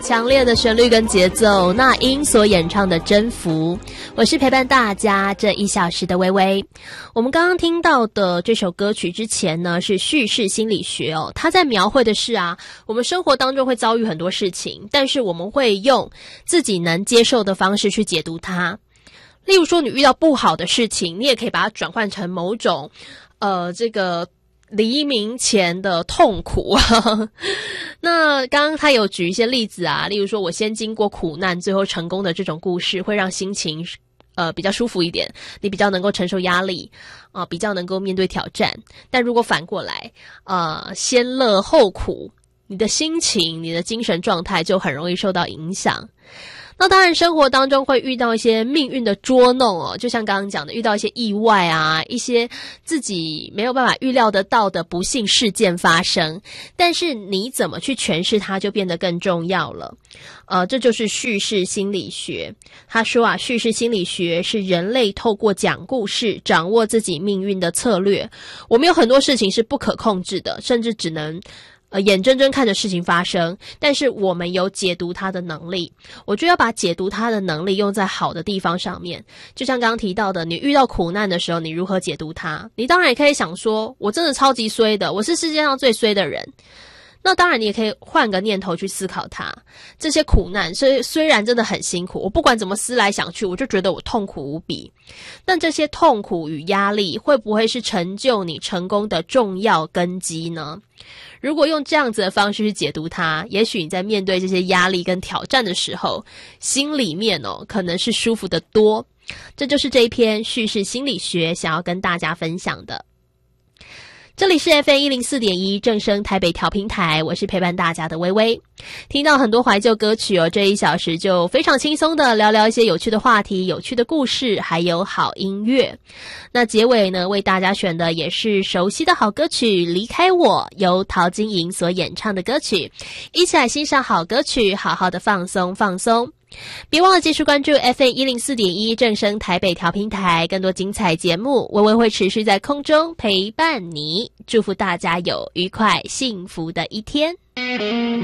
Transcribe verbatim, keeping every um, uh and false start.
强烈的旋律跟节奏，那英所演唱的《征服》，我是陪伴大家这一小时的微微。我们刚刚听到的这首歌曲之前呢，是叙事心理学哦，它在描绘的是啊，我们生活当中会遭遇很多事情，但是我们会用自己能接受的方式去解读它。例如说，你遇到不好的事情，你也可以把它转换成某种呃这个黎明前的痛苦。那刚刚他有举一些例子啊，例如说我先经过苦难最后成功的这种故事，会让心情呃比较舒服一点，你比较能够承受压力啊、呃，比较能够面对挑战。但如果反过来呃先乐后苦，你的心情你的精神状态就很容易受到影响。那当然生活当中会遇到一些命运的捉弄哦，就像刚刚讲的，遇到一些意外啊，一些自己没有办法预料得到的不幸事件发生，但是你怎么去诠释它就变得更重要了。呃，这就是叙事心理学。他说啊，叙事心理学是人类透过讲故事掌握自己命运的策略。我们有很多事情是不可控制的，甚至只能呃，眼睁睁看着事情发生，但是我们有解读它的能力。我就要把解读它的能力用在好的地方上面。就像刚刚提到的，你遇到苦难的时候，你如何解读它？你当然也可以想说，我真的超级衰的，我是世界上最衰的人。那当然你也可以换个念头去思考它，这些苦难虽虽然真的很辛苦，我不管怎么思来想去，我就觉得我痛苦无比。但这些痛苦与压力会不会是成就你成功的重要根基呢？如果用这样子的方式去解读它，也许你在面对这些压力跟挑战的时候，心里面哦可能是舒服得多。这就是这一篇叙事心理学想要跟大家分享的。这里是 F M 一零四点一 正声台北调频台，我是陪伴大家的微微。听到很多怀旧歌曲哦，这一小时就非常轻松的聊聊一些有趣的话题、有趣的故事，还有好音乐。那结尾呢，为大家选的也是熟悉的好歌曲《离开我》，由陶晶莹所演唱的歌曲。一起来欣赏好歌曲，好好的放松放松。别忘了继续关注 F M 一零四点一 正声台北调频台，更多精彩节目，微微会持续在空中陪伴你。祝福大家有愉快幸福的一天。